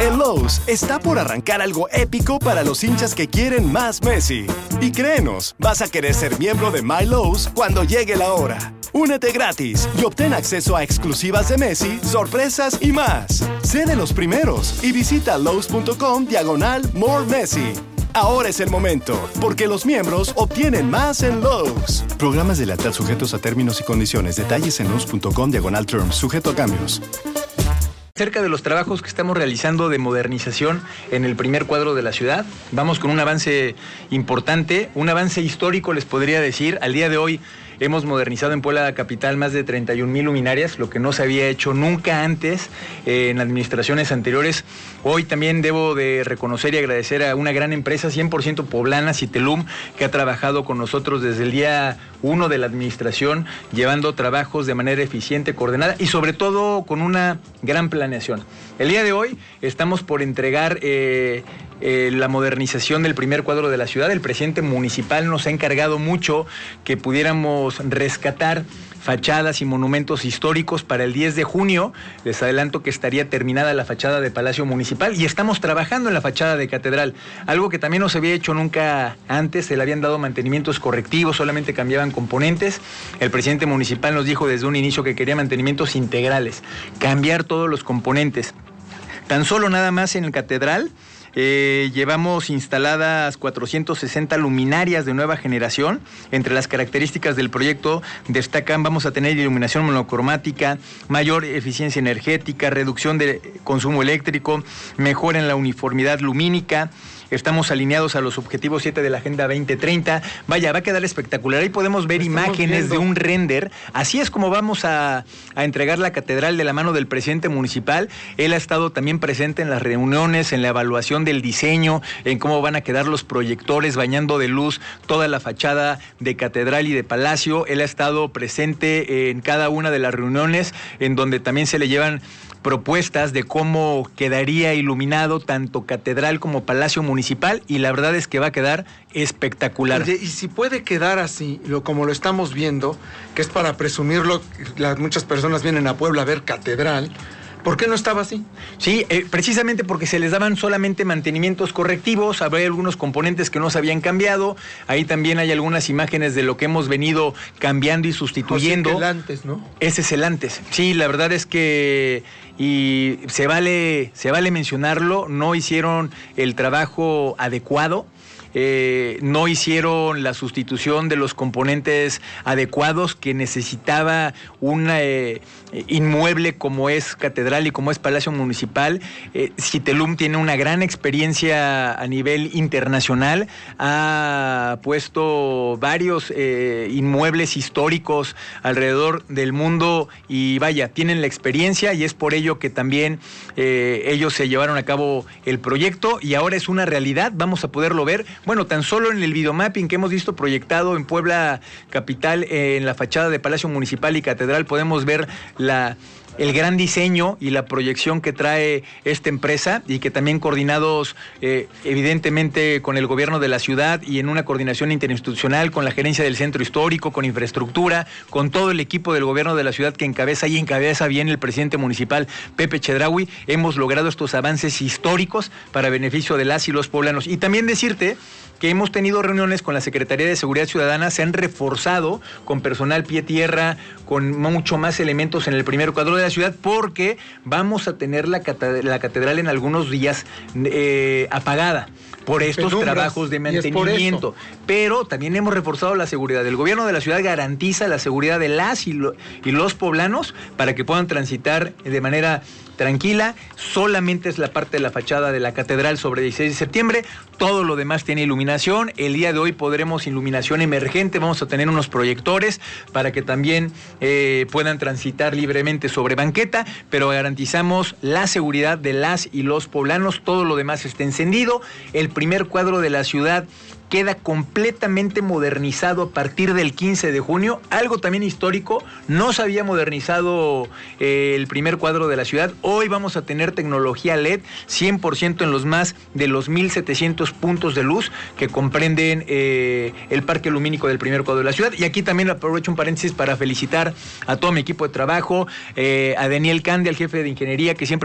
En Lowe's está por arrancar algo épico para los hinchas que quieren más Messi. Y créenos, vas a querer ser miembro de My Lowe's cuando llegue la hora. Únete gratis y obtén acceso a exclusivas de Messi, sorpresas y más. Sé de los primeros y visita lowes.com/More Messi. Ahora es el momento, porque los miembros obtienen más en Lowe's. Programas de lealtad sujetos a términos y condiciones. Detalles en lowes.com/terms, sujeto a cambios. Cerca de los trabajos que estamos realizando de modernización en el primer cuadro de la ciudad, vamos con un avance importante, un avance histórico les podría decir. Al día de hoy hemos modernizado en Puebla capital más de 31,000 luminarias, lo que no se había hecho nunca antes en administraciones anteriores. Hoy también debo de reconocer y agradecer a una gran empresa 100% poblana, Citelum, que ha trabajado con nosotros desde el día 1 de la administración, llevando trabajos de manera eficiente, coordenada y sobre todo con una gran planeación. El día de hoy estamos por entregar la modernización del primer cuadro de la ciudad. El presidente municipal nos ha encargado mucho que pudiéramos rescatar fachadas y monumentos históricos para el 10 de junio. Les adelanto que estaría terminada la fachada de Palacio Municipal y estamos trabajando en la fachada de Catedral, algo que también no se había hecho nunca antes. Se le habían dado mantenimientos correctivos, solamente cambiaban componentes. El presidente municipal nos dijo desde un inicio que quería mantenimientos integrales, cambiar todos los componentes. Tan solo nada más en el Catedral llevamos instaladas 460 luminarias de nueva generación. Entre las características del proyecto destacan: vamos a tener iluminación monocromática, mayor eficiencia energética, reducción de consumo eléctrico, mejora en la uniformidad lumínica. Estamos alineados a los objetivos 7 de la Agenda 2030. Vaya, va a quedar espectacular. Ahí podemos ver imágenes de un render. Así es como vamos a entregar la catedral de la mano del presidente municipal. Él ha estado también presente en las reuniones, en la evaluación del diseño, en cómo van a quedar los proyectores bañando de luz toda la fachada de catedral y de palacio. Él ha estado presente en cada una de las reuniones, en donde también se le llevan propuestas de cómo quedaría iluminado tanto catedral como palacio municipal, y la verdad es que va a quedar espectacular. Oye, y si puede quedar así, como lo estamos viendo, que es para presumirlo, muchas personas vienen a Puebla a ver catedral, ¿por qué no estaba así? Sí, precisamente porque se les daban solamente mantenimientos correctivos. Habría algunos componentes que no se habían cambiado. Ahí también hay algunas imágenes de lo que hemos venido cambiando y sustituyendo. O sea, el antes, ¿no? Ese es el antes. Sí, la verdad es que, y se vale mencionarlo, no hicieron el trabajo adecuado. No hicieron la sustitución de los componentes adecuados que necesitaba un inmueble como es Catedral y como es Palacio Municipal. Citelum tiene una gran experiencia a nivel internacional, ha puesto varios inmuebles históricos alrededor del mundo y vaya, tienen la experiencia, y es por ello que también ellos se llevaron a cabo el proyecto y ahora es una realidad. Vamos a poderlo ver. Bueno, tan solo en el videomapping que hemos visto proyectado en Puebla capital, en la fachada de Palacio Municipal y Catedral, podemos ver el gran diseño y la proyección que trae esta empresa, y que también coordinados evidentemente con el gobierno de la ciudad y en una coordinación interinstitucional con la gerencia del centro histórico, con infraestructura, con todo el equipo del gobierno de la ciudad que encabeza bien el presidente municipal Pepe Chedraui, hemos logrado estos avances históricos para beneficio de las y los poblanos. Y también decirte que hemos tenido reuniones con la Secretaría de Seguridad Ciudadana, se han reforzado con personal pie tierra, con mucho más elementos en el primer cuadro de la ciudad, porque vamos a tener la catedral en algunos días apagada por estos trabajos de mantenimiento. Pero también hemos reforzado la seguridad. El gobierno de la ciudad garantiza la seguridad de las y los poblanos para que puedan transitar de manera tranquila. Solamente es la parte de la fachada de la catedral sobre 16 de septiembre. Todo lo demás tiene iluminación. El día de hoy podremos iluminación emergente. Vamos a tener unos proyectores para que también puedan transitar libremente sobre banqueta, pero garantizamos la seguridad de las y los poblanos. Todo lo demás está encendido. El primer cuadro de la ciudad queda completamente modernizado a partir del 15 de junio, algo también histórico. No se había modernizado el primer cuadro de la ciudad. Hoy vamos a tener tecnología LED 100% en los más de los 1,700 puntos de luz que comprenden el parque lumínico del primer cuadro de la ciudad. Y aquí también aprovecho un paréntesis para felicitar a todo mi equipo de trabajo, a Daniel Cande, al jefe de ingeniería, que siempre